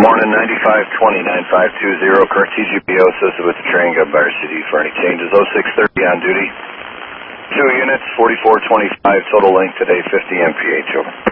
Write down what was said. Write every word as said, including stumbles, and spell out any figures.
Morning, ninety-five twenty, nine five two zero, current T G P O associated with the train, got by R C D for any changes. oh six thirty on duty. Two units, forty-four twenty-five, total length today, fifty M P H, over.